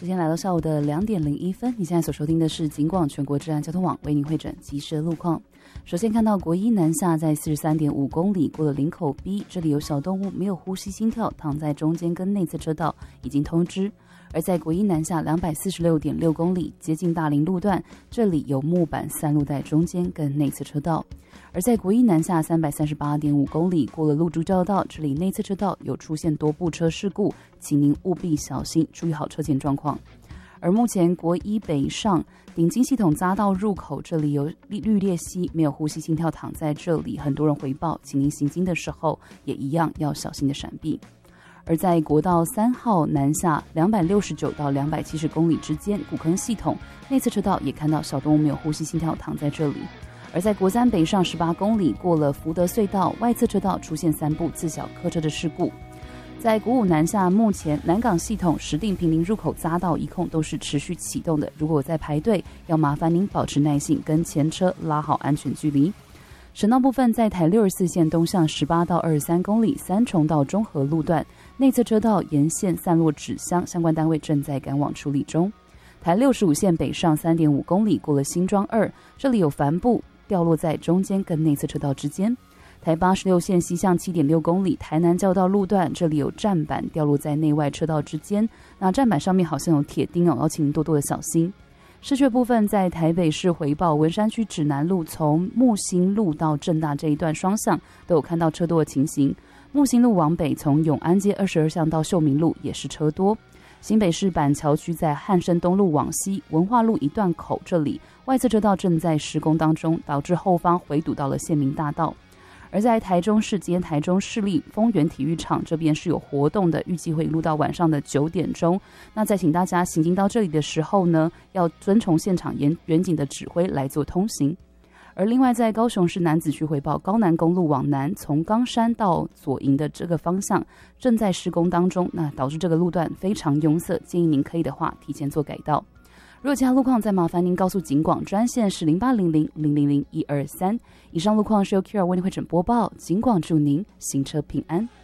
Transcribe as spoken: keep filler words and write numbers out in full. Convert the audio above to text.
时间来到下午的两点零一分，你现在所收听的是警广全国治安交通网为您汇整即时的路况。首先看到国一南下在 四十三点五公里过了林口 B， 这里有小动物没有呼吸心跳，躺在中间跟内侧车道已经通知。而在国一南下 两百四十六点六公里接近大林路段，这里有木板散落在中间跟内侧车道。而在国一南下 三百三十八点五公里过了路竹交道，这里内侧车道有出现多部车事故，请您务必小心，注意好车前状况。而目前国一北上顶金系统匝道入口，这里有绿鬣蜥没有呼吸心跳躺在这里，很多人回报，请您行经的时候也一样要小心的闪避。而在国道三号南下两百六十九到两百七十公里之间，古坑系统内侧车道也看到小动物没有呼吸心跳躺在这里。而在国三北上十八公里过了福德隧道，外侧车道出现三部自小客车的事故。在国五南下，目前南港系统石碇坪林入口匝道一控都是持续启动的，如果在排队，要麻烦您保持耐性，跟前车拉好安全距离。省道部分，在台六十四线东向十八到二十三公里三重到中和路段，内侧车道沿线散落纸箱，相关单位正在赶往处理中。台六十五线北上 三点五公里过了新庄二，这里有帆布掉落在中间跟内侧车道之间。台八十六线西向 七点六公里台南交道路段，这里有站板掉落在内外车道之间，那站板上面好像有铁钉哦，要请您多多的小心。市区部分，在台北市回报文山区指南路从木星路到正大这一段双向都有看到车多的情形。木星路往北从永安街二十二巷到秀明路也是车多。新北市板桥区在汉生东路往西文化路一段口这里外侧车道正在施工当中，导致后方回堵到了县民大道。而在台中市，今天台中市立丰原体育场这边是有活动的，预计会一路到晚上的九点钟。那再请大家行经到这里的时候呢，要遵从现场严远警的指挥来做通行。而另外在高雄市楠梓区回报，高南公路往南从冈山到左营的这个方向正在施工当中，那导致这个路段非常拥塞，建议您可以的话提前做改道。如果其他路况，再麻烦您告诉警广专线是零八零零零零零一二三。以上路况是由 Kira 为您会诊播报，警广祝您行车平安。